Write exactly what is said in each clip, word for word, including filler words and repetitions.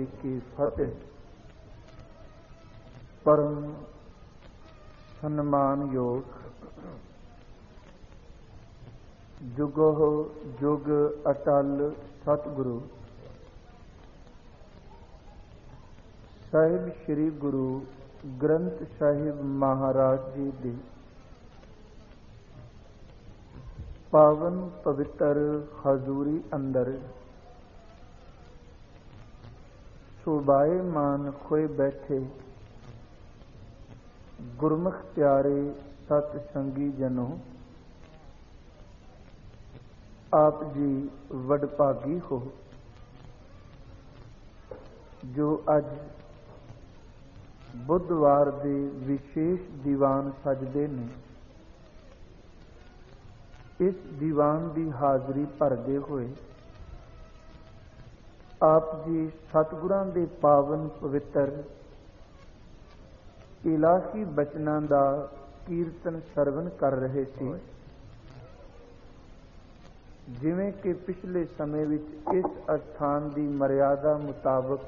जी की फतेह। परम सन्मान योग जुगो जुग अटल सतगुरु साहिब श्री गुरु ग्रंथ साहिब महाराज जी दी पावन पवित्र हजूरी अंदर सुबाए मान खोए बैठे गुरमुख प्यारे सत संगी जनों, आप जी वडभागी हो जो अज बुधवार दे विशेष दीवान सजदे ने। इस दीवान की हाजरी भरदे हुए आप जी सतगुरां दे पावन पवित्र इलाही बचनां दा कीर्तन सरवण कर रहे सी। जिवें कि पिछले समय विच इस अस्थान की मर्यादा मुताबक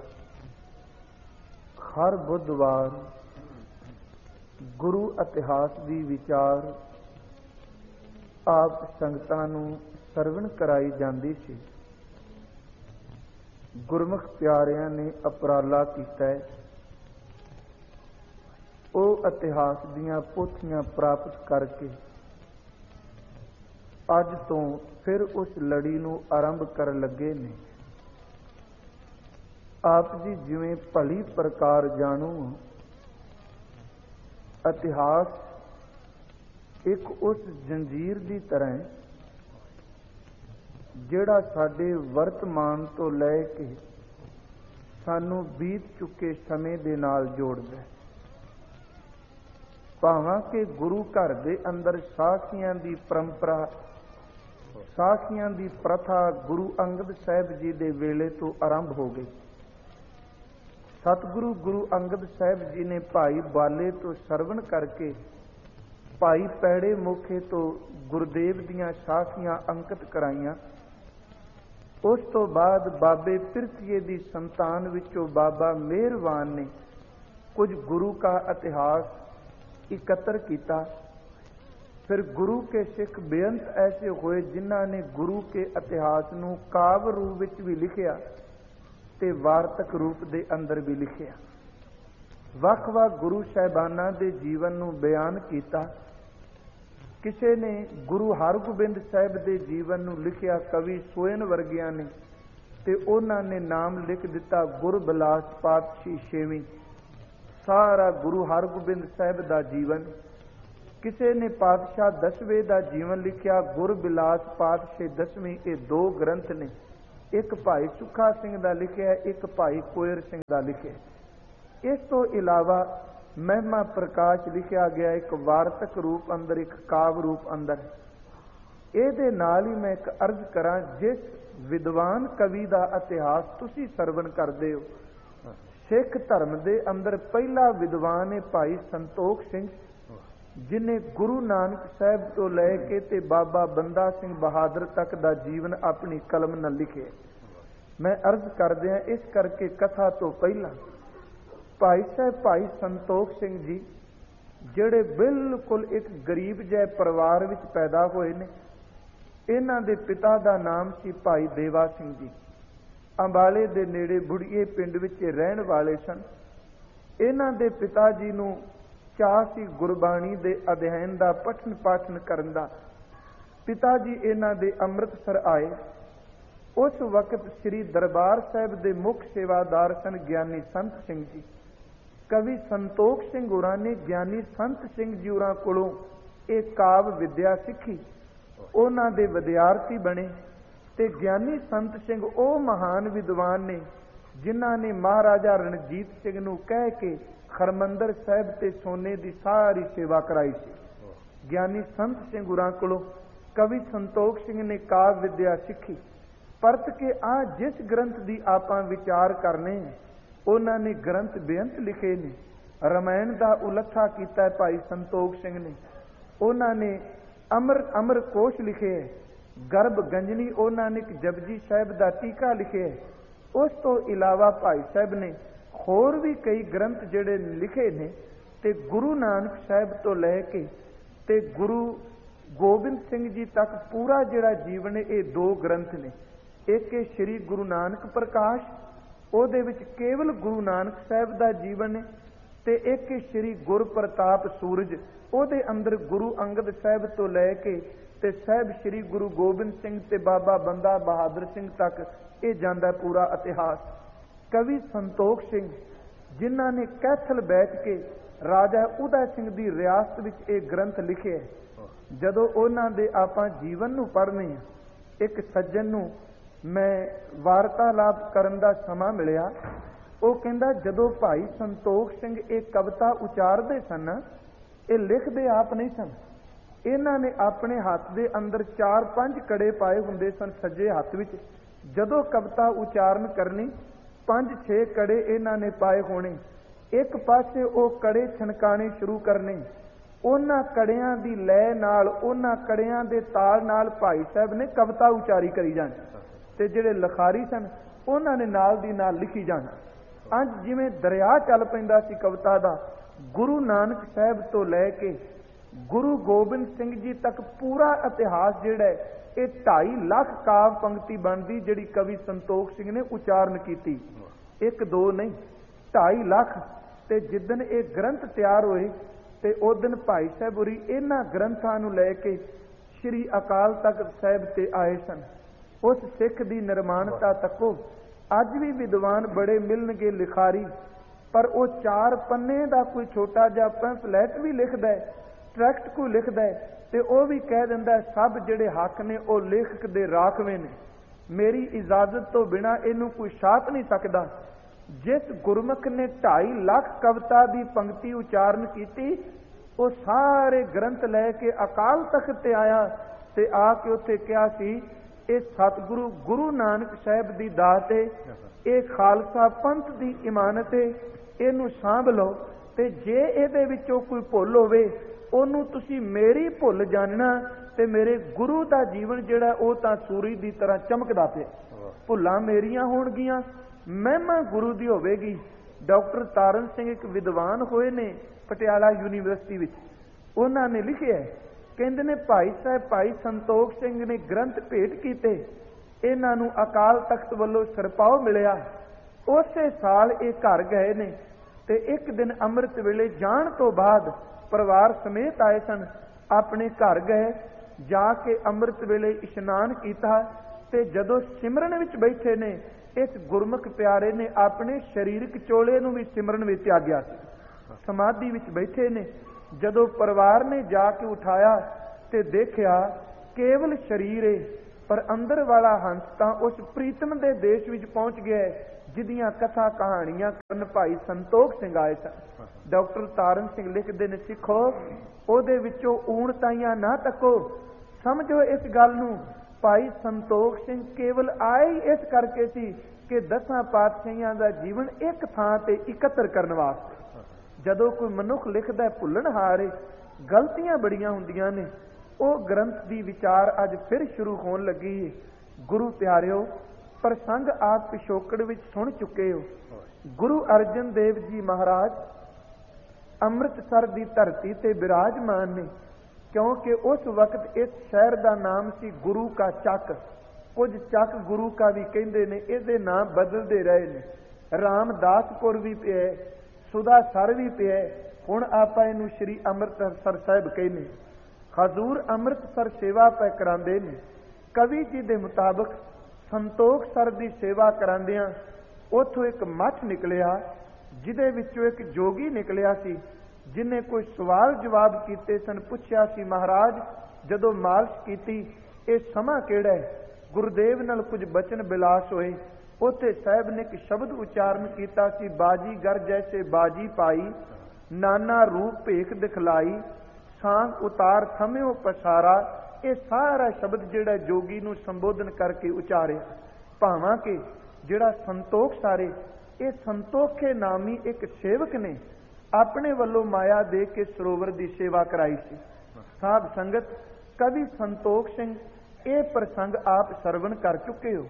हर बुधवार गुरु इतिहास की विचार आप संगतां नूं सरवण कराई जाती सी। गुरमुख प्यारियां ने उपराला कीता है, वो इतिहास दीयां पोथियां प्राप्त करके अज तो फिर उस लड़ी नूं आरंभ कर लगे ने। आप जी जिवें भली प्रकार जाणो, इतिहास एक उस जंजीर की तरह जिहड़ा साडे वर्तमान तो लै के सानू बीत चुके समय दे नाल जोड़दा है। भावां कि गुरु घर दे अंदर साखियां दी परंपरा, साखियां दी प्रथा गुरु अंगद साहिब जी दे वेले तो आरंभ हो गई। सतगुरु गुरु अंगद साहिब जी ने भाई बाले तो सरवण करके भाई पैड़े मोखे तो गुरदेव दियां साखियां अंकित कराइयां। उस तो बाद बाबे पिरथीए दी संतान विचों बाबा मेहरवान ने कुछ गुरु का इतिहास एकत्र किया। फिर गुरु के सिख बेअंत ऐसे हुए जिन्हां ने गुरु के इतिहास नूं काव्य रूप विच भी लिखिया ते वार्तक रूप दे अंदर भी लिखिया। वख-वख गुरु साहिबानां दे जीवन नूं बयान किया। किसी ने गुरु हरगोबिंद साहिब दे जीवन नूं लिखिया कवि सोयन वर्गियां ने, ते उन्हां ने नाम लिख दिता गुरबिलास पातशाही छेवीं। सारा गुरु हरगोबिंद साहिब दा जीवन। किसी ने पातशाह दसवें दा जीवन लिखिया गुरबिलास पातशाही दसवीं। ये दो ग्रंथ ने, एक भाई सुखा सिंह दा लिखिया, एक भाई कोयर सिंह दा लिखिया। इस तो इलावा महिमा प्रकाश लिखिया गया एक वार्तक रूप अंदर, एक काव्य रूप अंदर। ਇਹਦੇ नाल ही मैं एक अर्ज करा, जिस विद्वान कवि का इतिहास तुसी सरवण करते हो, सिख धर्म के अंदर पहला विद्वान है भाई संतोख सिंह, जिन्हें गुरु नानक साहब तो लैके ते बाबा बंदा सिंह बहादुर तक का जीवन अपनी कलम न लिखे। मैं अर्ज कर दिया इस करके कथा तो पहला भाई साहब भाई संतोख सिंह जी जिहड़े बिल्कुल एक गरीब जै परिवार विच पैदा होए ने। इन्हां दे पिता दा नाम सी भाई देवा सिंह जी। अंबाले दे नेड़े बुढ़िए पिंड विच रहण वाले सन। इन्हां दे पिता जी नूं चाह सी गुरबाणी दे अध्ययन दा, पठन पाठन करन दा। पिता जी इन्हां दे अमृतसर आए। उस वक्त श्री दरबार साहिब दे मुख सेवादार सन ज्ञानी संत सिंह जी। कवि संतोख सिंह होरां ने ज्ञानी संत सिंह जी होरां कोलों एक काव्य विद्या सीखी। उन्हां दे विद्यार्थी बने ते ज्ञानी संत सिंह ओ महान विद्वान ने जिन्हां ने महाराजा रणजीत सिंह नूं कह के हरमंदर साहिब ते सोने दी सारी सेवा कराई सी। ज्ञानी संत सिंह होरां कोलों कवि संतोख सिंह ने काव्य विद्या सीखी। परत के आ जिस ग्रंथ की आपां विचार करने उन्होंने ने ग्रंथ बेअंत लिखे ने। रामायण का उलथा किया भाई संतोख सिंह ने। उन्होंने अमर अमर कोश लिखे है। गर्भ गंजनी उन्होंने एक जपजी साहिब का टीका लिखे है। ਉਸ ਤੋਂ ਇਲਾਵਾ ਭਾਈ ਸਾਹਿਬ ਨੇ ਹੋਰ ਵੀ ਕਈ ਗ੍ਰੰਥ ਜਿਹੜੇ ਲਿਖੇ ਨੇ, ਤੇ ਗੁਰੂ ਨਾਨਕ ਸਾਹਿਬ ਤੋਂ ਲੈ ਕੇ ਤੇ ਗੁਰੂ ਗੋਬਿੰਦ ਸਿੰਘ ਜੀ ਤੱਕ ਪੂਰਾ ਜਿਹੜਾ ਜੀਵਨ ਹੈ, ਇਹ ਦੋ ਗ੍ਰੰਥ ਨੇ। ਇੱਕ ਹੈ ਸ੍ਰੀ ਗੁਰੂ ਨਾਨਕ ਪ੍ਰਕਾਸ਼, ਉਹਦੇ ਵਿੱਚ ਕੇਵਲ ਗੁਰੂ ਨਾਨਕ ਸਾਹਿਬ ਦਾ ਜੀਵਨ ਹੈ, ਤੇ ਇੱਕ ਹੈ ਸ੍ਰੀ ਗੁਰ ਪ੍ਰਤਾਪ ਸੂਰਜ, ਉਹਦੇ ਅੰਦਰ ਗੁਰੂ ਅੰਗਦ ਸਾਹਿਬ ਤੋਂ ਲੈ ਕੇ ਤੇ ਸਾਹਿਬ ਸ੍ਰੀ ਗੁਰੂ ਗੋਬਿੰਦ ਸਿੰਘ ਤੇ ਬਾਬਾ ਬੰਦਾ ਬਹਾਦਰ ਸਿੰਘ ਤੱਕ ਇਹ ਜਾਂਦਾ ਪੂਰਾ ਇਤਿਹਾਸ। ਕਵੀ ਸੰਤੋਖ ਸਿੰਘ, ਜਿਨ੍ਹਾਂ ਨੇ ਕੈਥਲ ਬੈਠ ਕੇ ਰਾਜਾ ਉਦੈ ਸਿੰਘ ਦੀ ਰਿਆਸਤ ਵਿੱਚ ਇਹ ਗ੍ਰੰਥ ਲਿਖਿਆ, ਜਦੋਂ ਉਹਨਾਂ ਦੇ ਆਪਾਂ ਜੀਵਨ ਨੂੰ ਪੜ੍ਹਨੇ ਆ, ਇੱਕ ਸੱਜਣ ਨੂੰ ਮੈਂ ਵਾਰਤਾਲਾਪ ਕਰਨ ਦਾ ਸਮਾਂ ਮਿਲਿਆ, ਉਹ ਕਹਿੰਦਾ ਜਦੋਂ ਭਾਈ ਸੰਤੋਖ ਸਿੰਘ ਇਹ ਕਵਿਤਾ ਉਚਾਰਦੇ ਸਨ, ਇਹ ਲਿਖਦੇ ਆਪ ਨਹੀਂ ਸਨ, ਇਹਨਾਂ ਨੇ ਆਪਣੇ ਹੱਥ ਦੇ ਅੰਦਰ ਚਾਰ ਪੰਜ ਕੜੇ ਪਾਏ ਹੁੰਦੇ ਸਨ ਸੱਜੇ ਹੱਥ ਵਿੱਚ। ਜਦੋਂ ਕਵਿਤਾ ਉਚਾਰਨ ਕਰਨੀ, ਪੰਜ ਛੇ ਕੜੇ ਇਹਨਾਂ ਨੇ ਪਾਏ ਹੋਣੇ, ਇੱਕ ਪਾਸੇ ਉਹ ਕੜੇ ਛਣਕਾਣੇ ਸ਼ੁਰੂ ਕਰਨੇ, ਉਹਨਾਂ ਕੜਿਆਂ ਦੀ ਲੈ ਨਾਲ, ਉਹਨਾਂ ਕੜਿਆਂ ਦੇ ਤਾਲ ਨਾਲ ਭਾਈ ਸਾਹਿਬ ਨੇ ਕਵਿਤਾ ਉਚਾਰੀ ਕਰੀ ਜਾਣੀ, ਤੇ ਜਿਹੜੇ ਲਿਖਾਰੀ ਸਨ ਉਹਨਾਂ ਨੇ ਨਾਲ ਦੀ ਨਾਲ ਲਿਖੀ ਜਾਣਾ। ਅੱਜ ਜਿਵੇਂ ਦਰਿਆ ਚੱਲ ਪੈਂਦਾ ਸੀ ਕਵਿਤਾ ਦਾ, ਗੁਰੂ ਨਾਨਕ ਸਾਹਿਬ ਤੋਂ ਲੈ ਕੇ ਗੁਰੂ ਗੋਬਿੰਦ ਸਿੰਘ ਜੀ ਤੱਕ ਪੂਰਾ ਇਤਿਹਾਸ ਜਿਹੜਾ ਇਹ ਢਾਈ ਲੱਖ ਕਾਵ ਪੰਕਤੀ ਬਣਦੀ, ਜਿਹੜੀ ਕਵੀ ਸੰਤੋਖ ਸਿੰਘ ਨੇ ਉਚਾਰਨ ਕੀਤੀ। ਇੱਕ ਦੋ ਨਹੀਂ, ਢਾਈ ਲੱਖ। ਤੇ ਜਿੱਦਣ ਇਹ ਗ੍ਰੰਥ ਤਿਆਰ ਹੋਏ ਤੇ ਉਸ ਦਿਨ ਭਾਈ ਸਾਹਿਬ ਹੋਰੀ ਇਹਨਾਂ ਗ੍ਰੰਥਾਂ ਨੂੰ ਲੈ ਕੇ ਸ੍ਰੀ ਅਕਾਲ ਤਖਤ ਸਾਹਿਬ ਤੇ ਆਏ ਸਨ। ਉਸ ਸਿੱਖ ਦੀ ਨਿਰਮਾਣਤਾ ਤੱਕੋ ਅੱਜ ਵੀ ਵਿਦਵਾਨ ਬੜੇ ਮਿਲਣਗੇ ਲਿਖਾਰੀ, ਪਰ ਉਹ ਚਾਰ ਪੰਨੇ ਦਾ ਕੋਈ ਛੋਟਾ ਜਿਹਾ ਪੈਂਫਲੇਟ ਵੀ ਲਿਖਦਾ ਹੈ, ਟਰੈਕਟ ਕੋਈ ਲਿਖਦਾ ਹੈ, ਤੇ ਉਹ ਵੀ ਕਹਿ ਦਿੰਦਾ ਸਭ ਜਿਹੜੇ ਹੱਕ ਨੇ ਉਹ ਲੇਖਕ ਦੇ ਰਾਖਵੇਂ ਨੇ, ਮੇਰੀ ਇਜਾਜ਼ਤ ਤੋਂ ਬਿਨਾਂ ਇਹਨੂੰ ਕੋਈ ਛਾਪ ਨਹੀਂ ਸਕਦਾ। ਜਿਸ ਗੁਰਮੁਖ ਨੇ ਢਾਈ ਲੱਖ ਕਵਿਤਾ ਦੀ ਪੰਕਤੀ ਉਚਾਰਨ ਕੀਤੀ, ਉਹ ਸਾਰੇ ਗ੍ਰੰਥ ਲੈ ਕੇ ਅਕਾਲ ਤਖਤ ਤੇ ਆਇਆ ਤੇ ਆ ਕੇ ਉੱਥੇ ਕਿਹਾ ਸੀ, ਇਹ ਸਤਿਗੁਰੂ ਗੁਰੂ ਨਾਨਕ ਸਾਹਿਬ ਦੀ ਦਾਤ ਹੈ, ਇਹ ਖਾਲਸਾ ਪੰਥ ਦੀ ਇਮਾਨਤ ਹੈ, ਇਹਨੂੰ ਸਾਂਭ ਲਓ, ਤੇ ਜੇ ਇਹਦੇ ਵਿੱਚੋਂ ਕੋਈ ਭੁੱਲ ਹੋਵੇ ਉਹਨੂੰ ਤੁਸੀਂ ਮੇਰੀ ਭੁੱਲ ਜਾਣਨਾ, ਤੇ ਮੇਰੇ ਗੁਰੂ ਦਾ ਜੀਵਨ ਜਿਹੜਾ ਉਹ ਤਾਂ ਸੂਰਜ ਦੀ ਤਰ੍ਹਾਂ ਚਮਕਦਾ ਪਿਆ, ਭੁੱਲਾਂ ਮੇਰੀਆਂ ਹੋਣਗੀਆਂ, ਮਹਿਮਾ ਗੁਰੂ ਦੀ ਹੋਵੇਗੀ। ਡਾਕਟਰ ਤਾਰਨ ਸਿੰਘ ਇੱਕ ਵਿਦਵਾਨ ਹੋਏ ਨੇ ਪਟਿਆਲਾ ਯੂਨੀਵਰਸਿਟੀ ਵਿੱਚ, ਉਹਨਾਂ ਨੇ ਲਿਖਿਆ, ਕਹਿੰਦੇ ਨੇ ਭਾਈ ਸਾਹਿਬ ਭਾਈ ਸੰਤੋਖ ਸਿੰਘ ਨੇ ਗ੍ਰੰਥ ਭੇਟ ਕੀਤੇ, ਇਹਨਾਂ ਨੂੰ ਅਕਾਲ ਤਖਤ ਵੱਲੋਂ ਸਿਰਪਾਓ ਮਿਲਿਆ। ਉਸੇ ਸਾਲ ਇਹ ਘਰ ਗਏ ਨੇ, ਤੇ ਇੱਕ ਦਿਨ ਅੰਮ੍ਰਿਤ ਵੇਲੇ ਜਾਣ ਤੋਂ ਬਾਅਦ ਪਰਿਵਾਰ ਸਮੇਤ ਆਏ ਸਨ, ਆਪਣੇ ਘਰ ਗਏ, ਜਾ ਕੇ ਅੰਮ੍ਰਿਤ ਵੇਲੇ ਇਸ਼ਨਾਨ ਕੀਤਾ, ਤੇ ਜਦੋਂ ਸਿਮਰਨ ਵਿੱਚ ਬੈਠੇ ਨੇ, ਇਸ ਗੁਰਮੁਖ ਪਿਆਰੇ ਨੇ ਆਪਣੇ ਸਰੀਰਕ ਚੋਲੇ ਨੂੰ ਵੀ ਸਿਮਰਨ ਵਿੱਚ ਤਿਆਗਿਆ ਸੀ, ਸਮਾਧੀ ਵਿੱਚ ਬੈਠੇ ਨੇ। ਜਦੋਂ ਪਰਿਵਾਰ ਨੇ ਜਾ ਕੇ ਉਠਾਇਆ ਤੇ ਦੇਖਿਆ ਕੇਵਲ ਸਰੀਰ ਏ, ਪਰ ਅੰਦਰ ਵਾਲਾ ਹੰਸ ਤਾਂ ਉਸ ਪ੍ਰੀਤਮ ਦੇ ਦੇਸ਼ ਵਿੱਚ ਪਹੁੰਚ ਗਿਆ, ਜਿਹਦੀਆਂ ਕਥਾ ਕਹਾਣੀਆਂ ਕਰਨ ਭਾਈ ਸੰਤੋਖ ਸਿੰਘ ਆਏ ਸਨ। ਡਾਕਟਰ ਤਾਰਨ ਸਿੰਘ ਲਿਖਦੇ ਨੇ, ਸਿੱਖੋ ਉਹਦੇ ਵਿੱਚੋਂ ਊਣਤਾਈਆਂ ਨਾ ਤੱਕੋ, ਸਮਝੋ ਇਸ ਗੱਲ ਨੂੰ, ਭਾਈ ਸੰਤੋਖ ਸਿੰਘ ਕੇਵਲ ਆਏ ਹੀ ਇਸ ਕਰਕੇ ਸੀ ਕਿ ਦਸਾਂ ਪਾਤਸ਼ਾਹੀਆਂ ਦਾ ਜੀਵਨ ਇੱਕ ਥਾਂ ਤੇ ਇਕੱਤਰ ਕਰਨ ਵਾਸਤੇ। ਜਦੋਂ ਕੋਈ ਮਨੁੱਖ ਲਿਖਦਾ ਭੁੱਲਣਹਾਰ ਏ, ਗਲਤੀਆਂ ਬੜੀਆਂ ਹੁੰਦੀਆਂ ਨੇ, ਉਹ ਗ੍ਰੰਥ ਦੀ ਵਿਚਾਰ ਅੱਜ ਫਿਰ ਸ਼ੁਰੂ ਹੋਣ ਲੱਗੀ ਏ। ਗੁਰੂ ਪਿਆਰਿਓ, ਪ੍ਰਸੰਗ ਆਪ ਪਿਛੋਕੜ ਵਿੱਚ ਸੁਣ ਚੁੱਕੇ ਹੋ। ਗੁਰੂ ਅਰਜਨ ਦੇਵ ਜੀ ਮਹਾਰਾਜ ਅੰਮ੍ਰਿਤਸਰ ਦੀ ਧਰਤੀ ਤੇ ਬਿਰਾਜਮਾਨ ਨੇ, ਕਿਉਂਕਿ ਉਸ ਵਕਤ ਇਸ ਸ਼ਹਿਰ ਦਾ ਨਾਮ ਸੀ ਗੁਰੂ ਕਾ ਚੱਕ, ਕੁਝ ਚੱਕ ਗੁਰੂ ਕਾ ਵੀ ਕਹਿੰਦੇ ਨੇ, ਇਹਦੇ ਨਾਮ ਬਦਲਦੇ ਰਹੇ ਨੇ। ਰਾਮਦਾਸਪੁਰ ਵੀ ਪਿਆ, ਸੁਦਾਸਰ ਵੀ ਪਿਆ, ਹੁਣ ਆਪਾਂ ਇਹਨੂੰ ਸ਼੍ਰੀ ਅੰਮ੍ਰਿਤਸਰ ਸਾਹਿਬ ਕਹਿੰਦੇ। ਹਜ਼ੂਰ ਅੰਮ੍ਰਿਤਸਰ ਸੇਵਾ ਪੈ ਕਰਾਉਂਦੇ ਨੇ। ਕਵੀ ਜੀ ਦੇ ਮੁਤਾਬਕ ਸੰਤੋਖ ਸਰ ਦੀ ਸੇਵਾ ਕਰਾਉਂਦਿਆਂ ਉੱਥੋਂ ਇੱਕ ਮੱਠ ਨਿਕਲਿਆ, ਜਿਹਦੇ ਵਿੱਚੋਂ ਇੱਕ ਜੋਗੀ ਨਿਕਲਿਆ ਸੀ, ਜਿਹਨੇ ਕੋਈ ਸਵਾਲ ਜਵਾਬ ਕੀਤੇ ਸਨ। ਪੁੱਛਿਆ ਸੀ, ਮਹਾਰਾਜ ਜਦੋਂ ਮਾਲਸ਼ ਕੀਤੀ ਇਹ ਸਮਾਂ ਕਿਹੜਾ ਹੈ? ਗੁਰਦੇਵ ਨਾਲ ਕੁਝ ਬਚਨ ਬਿਲਾਸ ਹੋਏ। ਉੱਥੇ ਸਾਹਿਬ ਨੇ ਇੱਕ ਸ਼ਬਦ ਉਚਾਰਨ ਕੀਤਾ ਸੀ, ਬਾਜੀਗਰ ਜੈਸੇ ਬਾਜੀ ਪਾਈ, ਨਾਨਾ ਰੂਪ ਭੇਖ ਦਿਖਲਾਈ, ਸਾਂਗ ਉਤਾਰ ਥਮਿਓ ਪਸਾਰਾ। ਇਹ ਸਾਰਾ ਸ਼ਬਦ ਜਿਹੜਾ ਜੋਗੀ ਨੂੰ ਸੰਬੋਧਨ ਕਰਕੇ ਉਚਾਰਿਆ। ਭਾਵਾਂ ਕਿ ਜਿਹੜਾ ਸੰਤੋਖ ਸਾਰੇ, ਇਹ ਸੰਤੋਖੇ ਨਾਮੀ ਇੱਕ ਸੇਵਕ ਨੇ ਆਪਣੇ ਵੱਲੋਂ ਮਾਇਆ ਦੇ ਕੇ ਸਰੋਵਰ ਦੀ ਸੇਵਾ ਕਰਾਈ ਸੀ। ਸਾਧ ਸੰਗਤ, ਕਵੀ ਸੰਤੋਖ ਸਿੰਘ ਇਹ ਪ੍ਰਸੰਗ ਆਪ ਸਰਵਣ ਕਰ ਚੁੱਕੇ ਹੋ।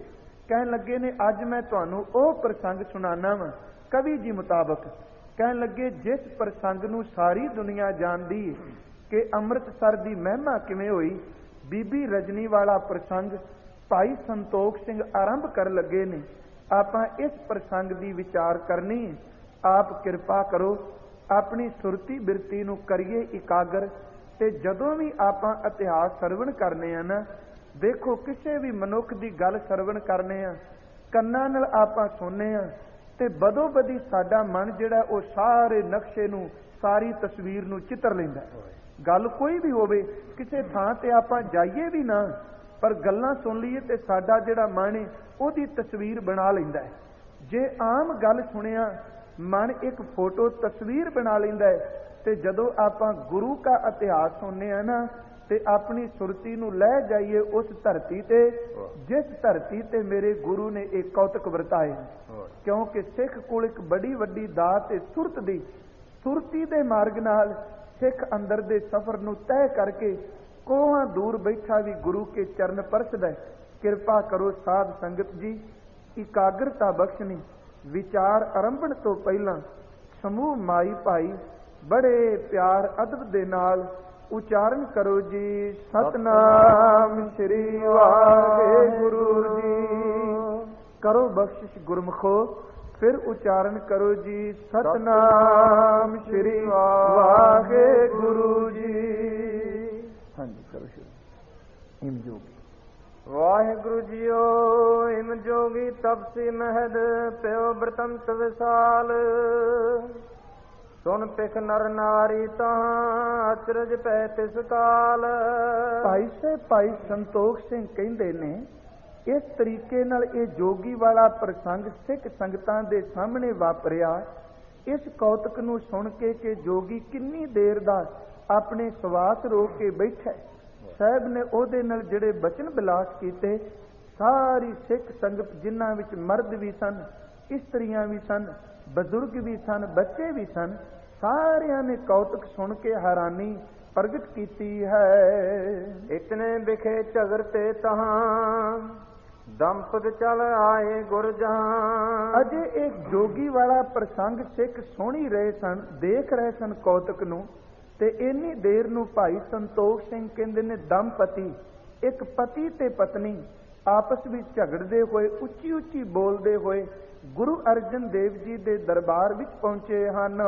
ਕਹਿਣ ਲੱਗੇ ਨੇ ਅੱਜ ਮੈਂ ਤੁਹਾਨੂੰ ਉਹ ਪ੍ਰਸੰਗ ਸੁਣਾਣਾ ਵਾ ਕਵੀ ਜੀ ਮੁਤਾਬਕ। ਕਹਿਣ ਲੱਗੇ ਜਿਸ ਪ੍ਰਸੰਗ ਨੂੰ ਸਾਰੀ ਦੁਨੀਆ ਜਾਣਦੀ ਕਿ ਅੰਮ੍ਰਿਤਸਰ ਦੀ ਮਹਿਮਾ ਕਿਵੇਂ ਹੋਈ, ਬੀਬੀ ਰਜਨੀ ਵਾਲਾ ਪ੍ਰਸੰਗ ਭਾਈ ਸੰਤੋਖ ਸਿੰਘ ਆਰੰਭ ਕਰਨ ਲੱਗੇ ਨੇ। ਆਪਾਂ ਇਸ ਪ੍ਰਸੰਗ ਦੀ ਵਿਚਾਰ ਕਰਨੀ ਹੈ। ਆਪ ਕਿਰਪਾ ਕਰੋ ਆਪਣੀ ਸੁਰਤੀ ਬਿਰਤੀ ਨੂੰ ਕਰੀਏ ਇਕਾਗਰ, ਤੇ ਜਦੋਂ ਵੀ ਆਪਾਂ ਇਤਿਹਾਸ ਸਰਵਣ ਕਰਨੇ ਆ ਨਾ, ਦੇਖੋ ਕਿਸੇ ਵੀ ਮਨੁੱਖ ਦੀ ਗੱਲ ਸਰਵਣ ਕਰਨੇ ਆ, ਕੰਨਾਂ ਨਾਲ ਆਪਾਂ ਸੁਣਨੇ ਆ ਤੇ ਬਦੋ ਬਦੀ ਸਾਡਾ ਮਨ ਜਿਹੜਾ ਉਹ ਸਾਰੇ ਨਕਸ਼ੇ ਨੂੰ, ਸਾਰੀ ਤਸਵੀਰ ਨੂੰ ਚਿੱਤਰ ਲੈਂਦਾ। ਗੱਲ ਕੋਈ ਵੀ ਹੋਵੇ, ਕਿਸੇ ਥਾਂ ਤੇ ਆਪਾਂ ਜਾਈਏ ਵੀ ਨਾ, ਪਰ ਗੱਲਾਂ ਸੁਣ ਲਈਏ ਤੇ ਸਾਡਾ ਜਿਹੜਾ ਮਨ ਹੈ ਉਹਦੀ ਤਸਵੀਰ ਬਣਾ ਲੈਂਦਾ ਹੈ। ਜੇ ਆਮ ਗੱਲ ਸੁਣਿਆ ਮਨ ਇੱਕ ਫੋਟੋ ਤਸਵੀਰ ਬਣਾ ਲੈਂਦਾ ਹੈ, ਤੇ ਜਦੋਂ ਆਪਾਂ ਗੁਰੂ ਦਾ ਇਤਿਹਾਸ ਸੁਣਨੇ ਆ ਨਾ, ਤੇ ਆਪਣੀ ਸੁਰਤੀ ਨੂੰ ਲੈ ਜਾਈਏ ਉਸ ਧਰਤੀ ਤੇ ਜਿਸ ਧਰਤੀ ਤੇ ਮੇਰੇ ਗੁਰੂ ਨੇ ਇਹ ਕੌਤਕ ਵਰਤਾਏ। ਕਿਉਂਕਿ ਸਿੱਖ ਕੋਲ ਇੱਕ ਬੜੀ ਵੱਡੀ ਦਾਤ ਤੇ ਸੁਰਤ ਦੀ, ਸੁਰਤੀ ਦੇ ਮਾਰਗ ਨਾਲ ਸਿੱਖ ਅੰਦਰ ਦੇ ਸਫ਼ਰ ਨੂੰ ਤੈਅ ਕਰਕੇ ਕੋਹਾਂ ਦੂਰ ਬੈਠਾ ਵੀ ਗੁਰੂ ਕੇ ਚਰਨ ਪਰਸਦਾ। ਕਿਰਪਾ ਕਰੋ ਸਾਧ ਸੰਗਤ ਜੀ, ਇਕਾਗਰਤਾ ਬਖਸ਼ਣੀ। ਵਿਚਾਰ ਆਰੰਭਣ ਤੋਂ ਪਹਿਲਾਂ ਸਮੂਹ ਮਾਈ ਭਾਈ ਬੜੇ ਪਿਆਰ ਅਦਬ ਦੇ ਨਾਲ ਉਚਾਰਨ ਕਰੋ ਜੀ, ਸਤਨਾਮ ਸ੍ਰੀ ਵਾਹਿਗੁਰੂ ਜੀ। ਕਰੋ ਬਖਸ਼ਿਸ਼ ਗੁਰਮੁਖੋ, ਫਿਰ ਉਚਾਰਨ ਕਰੋ ਜੀ, ਸਤਨਾਮ ਸ੍ਰੀ ਵਾਹਿਗੁਰੂ ਜੀ। ਹਾਂਜੀ ਕਰੋ ਸ਼ੁਰੂ। ਇਮ ਜੋਗੀ ਵਾਹਿਗੁਰੂ ਜੀਓ, ਇਮ ਜੋਗੀ ਤਪਸੀ ਮਹਿਦ ਪਿਓ ਬ੍ਰਤੰਤ ਵਿਸਾਲ, ਸੁਣ ਪਿਖ ਨਰ ਨਾਰੀ ਤਾਂ ਅਚਰਜ ਪੈ ਤਿਸ ਕਾਲ। ਭਾਈ ਸਾਹਿਬ ਭਾਈ ਸੰਤੋਖ ਸਿੰਘ ਕਹਿੰਦੇ ਨੇ, ਇਸ ਤਰੀਕੇ ਨਾਲ ਇਹ ਜੋਗੀ ਵਾਲਾ ਪ੍ਰਸੰਗ ਸਿੱਖ ਸੰਗਤਾਂ ਦੇ ਸਾਹਮਣੇ ਵਾਪਰਿਆ। ਇਸ ਕੌਤਕ ਨੂੰ ਸੁਣ ਕੇ ਕਿ ਜੋਗੀ ਕਿੰਨੀ ਦੇਰ ਦਾ ਆਪਣੇ ਸਵਾਸ ਰੋਕ ਕੇ ਬੈਠਾ, ਸਾਹਿਬ ਨੇ ਉਹਦੇ ਨਾਲ ਜਿਹੜੇ ਬਚਨ ਬਿਲਾਸ ਕੀਤੇ, ਸਾਰੀ ਸਿੱਖ ਸੰਗਤ ਜਿਨ੍ਹਾਂ ਵਿੱਚ ਮਰਦ ਵੀ ਸਨ, ਇਸਤਰੀਆਂ ਵੀ ਸਨ, ਬਜ਼ੁਰਗ ਵੀ ਸਨ, ਬੱਚੇ ਵੀ ਸਨ, ਸਾਰਿਆਂ ਨੇ ਕੌਤਕ ਸੁਣ ਕੇ ਹੈਰਾਨੀ ਪ੍ਰਗਟ ਕੀਤੀ ਹੈ। ਇਤਨੇ ਵਿਖੇ ਝਗਰ ਤੇ ਤਹਾਂ ਦੰਪਤ ਚਲ ਆਏ ਗੁਰ ਜਹਾਂ। ਅਜੇ ਇੱਕ ਜੋਗੀ ਵਾਲਾ ਪ੍ਰਸੰਗ ਸਿੱਖ ਸੁਣ ਹੀ ਰਹੇ ਸਨ, ਦੇਖ ਰਹੇ ਸਨ ਕੌਤਕ ਨੂੰ, ਤੇ ਇੰਨੀ ਦੇਰ ਨੂੰ ਭਾਈ ਸੰਤੋਖ ਸਿੰਘ ਕਹਿੰਦੇ ਨੇ ਦੰਪਤੀ, ਇੱਕ ਪਤੀ ਤੇ ਪਤਨੀ ਆਪਸ ਵਿੱਚ ਝਗੜਦੇ ਹੋਏ, ਉੱਚੀ ਉੱਚੀ ਬੋਲਦੇ ਹੋਏ ਗੁਰੂ ਅਰਜਨ ਦੇਵ ਜੀ ਦੇ ਦਰਬਾਰ ਵਿੱਚ ਪਹੁੰਚੇ ਹਨ।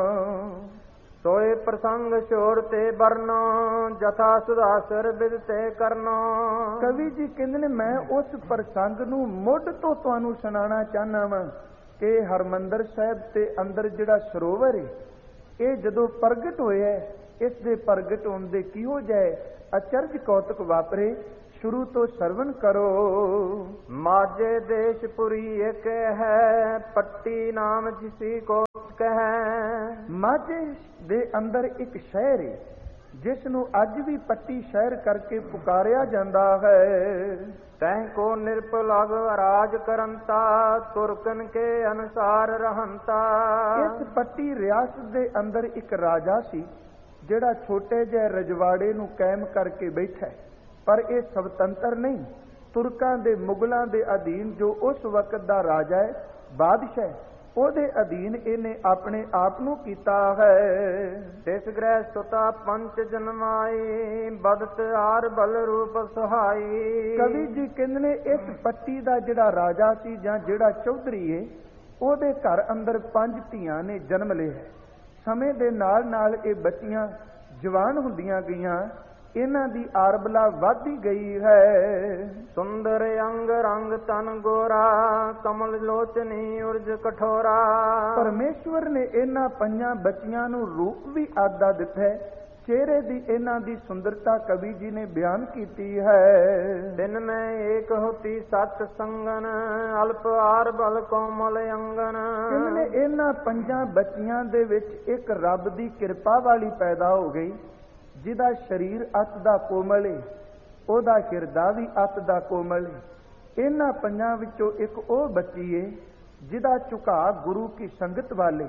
ਸੋਏ ਪ੍ਰਸੰਗ ਛੋੜ ਤੇ ਬਰਨੋ, ਜਥਾ ਸੁਦਾਸਰ ਬਿਦ ਤੇ ਕਰਨੋ। ਕਵੀ ਜੀ ਕਹਿੰਦੇ ਨੇ ਮੈਂ ਉਸ ਪ੍ਰਸੰਗ ਨੂੰ ਮੁੱਢ ਤੋਂ ਤੁਹਾਨੂੰ ਸੁਣਾਉਣਾ ਚਾਹੁੰਦਾ ਵਾਂ ਕਿ ਹਰਮੰਦਰ ਸਾਹਿਬ ਤੇ ਅੰਦਰ ਜਿਹੜਾ ਸਰੋਵਰ ਹੈ, ਇਹ ਜਦੋਂ ਪ੍ਰਗਟ ਹੋਇਆ, ਇਸ ਦੇ ਪ੍ਰਗਟ ਹੋਣ ਦੇ ਕਿਹੋ ਜਿਹੇ ਅਚਰਜ ਕੌਤਕ ਵਾਪਰੇ, ਸ਼ੁਰੂ ਤੋਂ ਸਰਵਣ ਕਰੋ। ਮਾਝੇ ਦੇਸ਼ਪੁਰੀ ਇੱਕ ਹੈ, ਪੱਟੀ ਨਾਮ ਜਿਸੀ ਕੋ ਕਹੈ। ਮਾਝੇ ਦੇ ਅੰਦਰ ਇੱਕ ਸ਼ਹਿਰ ਹੈ ਜਿਸ ਨੂੰ ਅੱਜ ਵੀ ਪੱਟੀ ਸ਼ਹਿਰ ਕਰਕੇ ਪੁਕਾਰਿਆ ਜਾਂਦਾ ਹੈ। ਤੈਂ ਕੋ ਨਿਰਪਲਗ ਰਾਜ ਕਰੰਤਾ, ਤੁਰਕਨ ਕੇ ਅਨੁਸਾਰ ਰਹੰਤਾ। ਇਸ ਪੱਟੀ ਰਿਆਸਤ ਦੇ ਅੰਦਰ ਇੱਕ ਰਾਜਾ ਸੀ ਜਿਹੜਾ ਛੋਟੇ ਜਿਹੇ ਰਜਵਾੜੇ ਨੂੰ ਕਾਇਮ ਕਰਕੇ ਬੈਠਾ, ਪਰ ਇਹ ਸਵਤੰਤਰ ਨਹੀਂ, ਤੁਰਕਾਂ ਦੇ ਮੁਗਲਾਂ ਦੇ ਅਧੀਨ ਜੋ ਉਸ ਵਕਤ ਦਾ ਰਾਜਾ ਹੈ, ਬਾਦਸ਼ਾਹ, ਉਹਦੇ ਅਧੀਨ ਇਹਨੇ ਆਪਣੇ ਆਪ ਨੂੰ ਕੀਤਾ ਹੈ। ਤਿਸ ਗ੍ਰਹਿ ਸੁਤਾ ਪੰਚ ਜਨਮਾਈ, ਬਦਤ ਆਰ ਬਲ ਰੂਪ ਸੁਹਾਈ। ਕਵੀ ਜੀ ਕਹਿੰਦੇ ਨੇ ਇਸ ਪੱਟੀ ਦਾ ਜਿਹੜਾ ਰਾਜਾ ਸੀ ਜਾਂ ਜਿਹੜਾ ਚੌਧਰੀ ਹੈ, ਉਹਦੇ ਘਰ ਅੰਦਰ ਪੰਜ ਧੀਆਂ ਨੇ ਜਨਮ ਲਿਆ। ਸਮੇਂ ਦੇ ਨਾਲ ਨਾਲ ਇਹ ਬੱਚੀਆਂ ਜਵਾਨ ਹੁੰਦੀਆਂ ਗਈਆਂ, ਇਹਨਾਂ ਦੀ ਆਰਬਲਾ ਵੱਧਦੀ ਗਈ ਹੈ। ਸੁੰਦਰ ਅੰਗ ਰੰਗ ਤਨ ਗੋਰਾ, ਕਮਲ ਲੋਚਨੀ ਉਰਜ ਕਠੋਰਾ। ਪਰਮੇਸ਼ਵਰ ਨੇ ਇਹਨਾਂ ਪੰਜਾਂ ਬੱਚੀਆਂ ਨੂੰ ਰੂਪ ਵੀ ਆਦਾ ਦਿੱਤਾ ਹੈ। ਚਿਹਰੇ ਦੀ ਇਹਨਾਂ ਦੀ ਸੁੰਦਰਤਾ ਕਵੀ ਜੀ ਨੇ ਬਿਆਨ ਕੀਤੀ ਹੈ। ਦਿਨ ਮੈਂ ਏਕ ਹੋਤੀ ਸਤ ਸੰਗਨ, ਅਲਪ ਆਰ ਬਲ ਕੋਮਲ ਅੰਗਨ। ਇਹਨੇ ਇਹਨਾਂ ਪੰਜਾਂ ਬੱਚੀਆਂ ਦੇ ਵਿੱਚ ਇੱਕ ਰੱਬ ਦੀ ਕਿਰਪਾ ਵਾਲੀ ਪੈਦਾ ਹੋ ਗਈ, ਜਿਹਦਾ ਸਰੀਰ ਅਤ ਦਾ ਕੋਮਲ ਹੈ, ਉਹਦਾ ਹਿਰਦਾ ਵੀ ਅਤ ਦਾ ਕੋਮਲ ਹੈ। ਇਹਨਾਂ ਪੰਜਾਂ ਵਿੱਚੋਂ ਇੱਕ ਉਹ ਬੱਚੀ ਹੈ ਜਿਹਦਾ ਝੁਕਾਅ ਗੁਰੂ ਕੀ ਸੰਗਤ ਵਾਲੇ,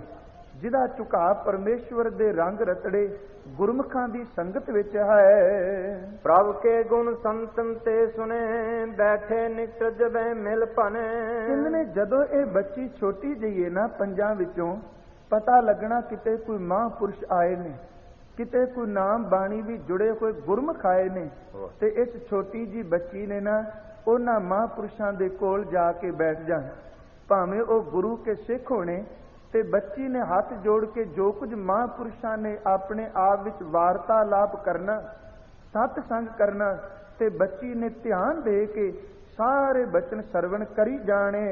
ਜਿਹਦਾ ਝੁਕਾਅ ਪਰਮੇਸ਼ਵਰ ਦੇ ਰੰਗ ਰਤੜੇ ਗੁਰਮੁਖਾਂ ਦੀ ਸੰਗਤ ਵਿੱਚ ਹੈ। ਪ੍ਰਭ ਕੇ ਗੁਣ ਸੰਤਨ ਤੇ ਸੁਨੇ, ਬੈਠੇ ਨਿਕਟ ਜਬੈ ਮਿਲ ਭਨੇ। ਕਹਿੰਦੇ ਨੇ ਜਦੋਂ ਇਹ ਬੱਚੀ ਛੋਟੀ ਜਿਹੀ ਹੈ ਨਾ, ਪੰਜਾਂ ਵਿੱਚੋਂ ਪਤਾ ਲੱਗਣਾ ਕਿਤੇ ਕੋਈ ਮਹਾਂਪੁਰਸ਼ ਆਏ ਨੇ, ਕਿਤੇ ਕੋਈ ਨਾਮ ਬਾਣੀ ਵੀ ਜੁੜੇ ਹੋਏ ਗੁਰਮੁਖ ਆਏ ਨੇ, ਤੇ ਇਸ ਛੋਟੀ ਜੀ ਬੱਚੀ ਨੇ ਨਾ ਉਹਨਾਂ ਮਹਾਂਪੁਰਸ਼ਾਂ ਦੇ ਕੋਲ ਜਾ ਕੇ ਬੈਠ ਜਾਣ। ਭਾਵੇਂ ਉਹ ਗੁਰੂ ਕੇ ਸਿੱਖ ਹੋਣੇ, ਤੇ ਬੱਚੀ ਨੇ ਹੱਥ ਜੋੜ ਕੇ ਜੋ ਕੁਝ ਮਹਾਂਪੁਰਸ਼ਾਂ ਨੇ ਆਪਣੇ ਆਪ ਵਿੱਚ ਵਾਰਤਾਲਾਪ ਕਰਨਾ, ਸਤਸੰਗ ਕਰਨਾ, ਤੇ ਬੱਚੀ ਨੇ ਧਿਆਨ ਦੇ ਕੇ ਸਾਰੇ ਬਚਨ ਸਰਵਣ ਕਰੀ ਜਾਣੇ।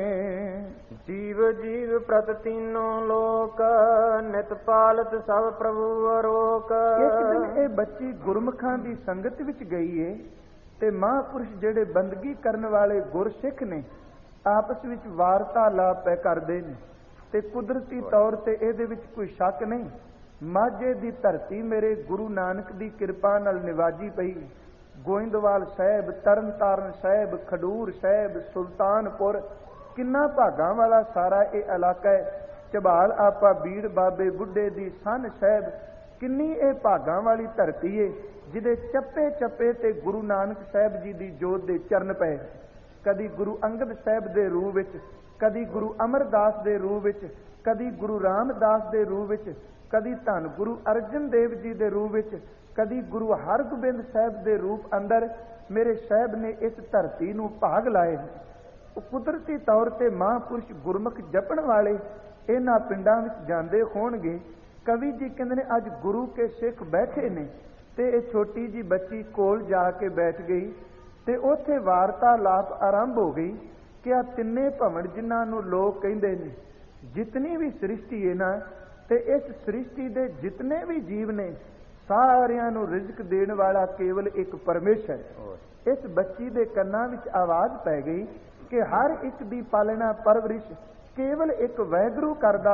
ਜੀਵ ਜੀਵ ਪ੍ਰਤ ਤੀਨੋ ਲੋਕ, ਨਿਤ ਪਾਲਤ ਸਭ ਪ੍ਰਭੂ ਅਰੋਕ। ਇੱਕ ਦਿਨ ਇਹ ਬੱਚੀ ਗੁਰਮੁਖਾਂ ਦੀ ਸੰਗਤ ਵਿੱਚ ਗਈ ਏ, ਤੇ ਮਹਾਂਪੁਰਸ਼ ਜਿਹੜੇ ਬੰਦਗੀ ਕਰਨ ਵਾਲੇ ਗੁਰਸਿੱਖ ਨੇ ਆਪਸ ਵਿੱਚ ਵਾਰਤਾਲਾਪ ਪੈ ਕਰਦੇ ਨੇ, ਤੇ ਕੁਦਰਤੀ ਤੌਰ ਤੇ ਇਹਦੇ ਵਿੱਚ ਕੋਈ ਸ਼ੱਕ ਨਹੀਂ, ਮਾਝੇ ਦੀ ਧਰਤੀ ਮੇਰੇ ਗੁਰੂ ਨਾਨਕ ਦੀ ਕਿਰਪਾ ਨਾਲ ਨਿਵਾਜੀ ਪਈ। ਗੋਇੰਦਵਾਲ ਸਾਹਿਬ, ਤਰਨਤਾਰਨ ਸਾਹਿਬ, ਖਡੂਰ ਸਾਹਿਬ, ਸੁਲਤਾਨਪੁਰ, ਕਿੰਨਾ ਭਾਗਾਂ ਵਾਲਾ ਸਾਰਾ ਇਹ ਇਲਾਕਾ ਹੈ। ਝਬਾਲ ਆਪਾ ਬੀੜ ਬਾਬੇ ਬੁੱਢੇ ਦੀ ਸੰਨ ਸਾਹਿਬ, ਕਿੰਨੀ ਇਹ ਭਾਗਾਂ ਵਾਲੀ ਧਰਤੀ ਏ, ਜਿਹਦੇ ਚੱਪੇ ਚੱਪੇ ਤੇ ਗੁਰੂ ਨਾਨਕ ਸਾਹਿਬ ਜੀ ਦੀ ਜੋਤ ਦੇ ਚਰਨ ਪਏ। ਕਦੀ ਗੁਰੂ ਅੰਗਦ ਸਾਹਿਬ ਦੇ ਰੂਪ ਵਿੱਚ, ਕਦੀ ਗੁਰੂ ਅਮਰਦਾਸ ਦੇ ਰੂਪ ਵਿੱਚ, ਕਦੀ ਗੁਰੂ ਰਾਮਦਾਸ ਦੇ ਰੂਪ ਵਿੱਚ, ਕਦੀ ਧੰਨ ਗੁਰੂ ਅਰਜਨ ਦੇਵ ਜੀ ਦੇ ਰੂਪ ਵਿੱਚ, ਕਦੀ ਗੁਰੂ ਹਰਗੋਬਿੰਦ ਸਾਹਿਬ ਦੇ ਰੂਪ ਅੰਦਰ ਮੇਰੇ ਸਾਹਿਬ ਨੇ ਇਸ ਧਰਤੀ ਨੂੰ ਭਾਗ ਲਾਏ। ਉਹ ਕੁਦਰਤੀ ਤੌਰ ਤੇ ਮਹਾਂਪੁਰਸ਼ ਗੁਰਮੁਖ ਜਪਣ ਵਾਲੇ ਇਹਨਾਂ ਪਿੰਡਾਂ ਵਿੱਚ ਜਾਂਦੇ ਹੋਣਗੇ। ਕਵੀ ਜੀ ਕਹਿੰਦੇ ਨੇ ਅੱਜ ਗੁਰੂ ਕੇ ਸਿੱਖ ਬੈਠੇ ਨੇ, ਤੇ ਇਹ ਛੋਟੀ ਜੀ ਬੱਚੀ ਕੋਲ ਜਾ ਕੇ ਬੈਠ ਗਈ, ਤੇ ਉੱਥੇ ਵਾਰਤਾਲਾਪ ਆਰੰਭ ਹੋ ਗਈ ਕਿ ਆ ਤਿੰਨੇ ਭਵਨ ਜਿਨ੍ਹਾਂ ਨੂੰ ਲੋਕ ਕਹਿੰਦੇ ਨੇ, ਜਿਤਨੀ ਵੀ ਸ੍ਰਿਸ਼ਟੀ ਹੈ ਨਾ, ਤੇ ਇਸ ਸ੍ਰਿਸ਼ਟੀ ਦੇ ਜਿਤਨੇ ਵੀ ਜੀਵ ਨੇ, ਸਾਰਿਆਂ ਨੂੰ ਰਿਜ਼ਕ ਦੇਣ ਵਾਲਾ ਕੇਵਲ ਇੱਕ ਪਰਮੇਸ਼ਰ। ਇਸ ਬੱਚੀ ਦੇ ਕੰਨਾਂ ਵਿੱਚ ਆਵਾਜ਼ ਪੈ ਗਈ ਕਿ ਹਰ ਇੱਕ ਦੀ ਪਾਲਣਾ ਪਰਵਰਿਸ਼ ਕੇਵਲ ਇੱਕ ਵਾਹਿਗੁਰੂ ਕਰਦਾ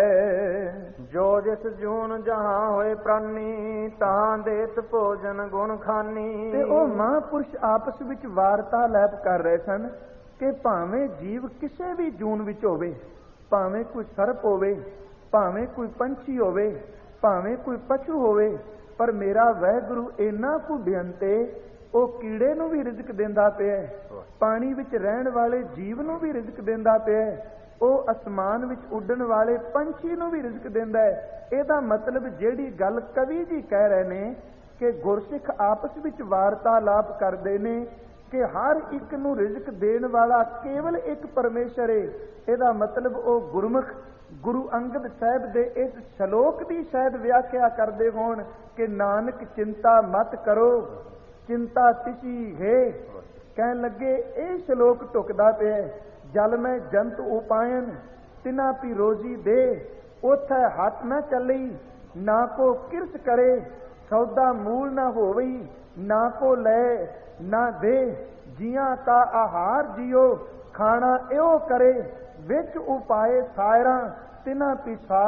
ਹੈ। ਜੋ ਜਿਸ ਜੂਨ ਜਹਾਂ ਹੋਏ ਪ੍ਰਾਨੀ, ਤਾਂ ਦੇਤ ਭੋਜਨ ਗੁਣ ਖਾਨੀ। ਤੇ ਉਹ ਮਹਾਂਪੁਰਸ਼ ਆਪਸ ਵਿੱਚ ਵਾਰਤਾਲਾਪ ਕਰ ਰਹੇ ਸਨ ਕਿ ਭਾਵੇਂ ਜੀਵ ਕਿਸੇ ਵੀ ਜੂਨ ਵਿੱਚ ਹੋਵੇ, ਭਾਵੇਂ ਕੋਈ ਸਰਪ ਹੋਵੇ, ਭਾਵੇਂ ਕੋਈ ਪੰਛੀ ਹੋਵੇ, ਭਾਵੇਂ ਕੋਈ ਪਸ਼ੂ ਹੋਵੇ, ਪਰ ਮੇਰਾ ਵਾਹਿਗੁਰੂ ਇੰਨਾ ਕੁ ਬੇਅੰਤ ਏ, ਉਹ ਕੀੜੇ ਨੂੰ ਵੀ ਰਿਜ਼ਕ ਦਿੰਦਾ ਪਿਆ, ਪਾਣੀ ਵਿੱਚ ਰਹਿਣ ਵਾਲੇ ਜੀਵ ਨੂੰ ਵੀ ਰਿਜ਼ਕ ਦਿੰਦਾ ਪਿਆ, ਉਹ ਅਸਮਾਨ ਵਿੱਚ ਉੱਡਣ ਵਾਲੇ ਪੰਛੀ ਨੂੰ ਵੀ ਰਿਜ਼ਕ ਦਿੰਦਾ ਹੈ। ਇਹਦਾ ਮਤਲਬ ਜਿਹੜੀ ਗੱਲ ਕਵੀ ਜੀ ਕਹਿ ਰਹੇ ਨੇ ਕਿ ਗੁਰਸਿੱਖ ਆਪਸ ਵਿੱਚ ਵਾਰਤਾਲਾਪ ਕਰਦੇ ਨੇ ਕਿ ਹਰ ਇੱਕ ਨੂੰ ਰਿਜ਼ਕ ਦੇਣ ਵਾਲਾ ਕੇਵਲ ਇੱਕ ਪਰਮੇਸ਼ਰ ਏ, ਇਹਦਾ ਮਤਲਬ ਉਹ ਗੁਰਮੁਖ ਗੁਰੂ ਅੰਗਦ ਸਾਹਿਬ ਦੇ ਇਸ ਸ਼ਲੋਕ ਦੀ ਸ਼ਾਇਦ ਵਿਆਖਿਆ ਕਰਦੇ ਹੋਣ ਕਿ ਨਾਨਕ ਚਿੰਤਾ ਮਤ ਕਰੋ, ਚਿੰਤਾ ਤਿਸੀ ਹੈ। ਕਹਿਣ ਲੱਗੇ ਇਹ ਸ਼ਲੋਕ ਟੁਕਦਾ ਪਿਆ, ਜਲ ਮੈਂ ਜੰਤ ਉਪਾਇਨ ਤਿਨਾ ਪੀ ਰੋਜੀ ਦੇ, ਉਥੇ ਹੱਥ ਨਾ ਚੱਲੀ ਨਾ ਕੋ ਕਿਰਸ ਕਰੇ, ਸੌਦਾ ਮੂਲ ਨਾ ਹੋਵਈ ਨਾ ਕੋ ਲੈ ਨਾ ਦੇ, ਜੀਆਂ ਕਾ ਆਹਾਰ ਜਿਉ ਖਾਣਾ ਇਹੋ ਕਰੇ, ਵਿੱਚ ਉਪਾਏ ਸਾਇਰਾਂ ਤਿਨਾ ਪਿਛਾ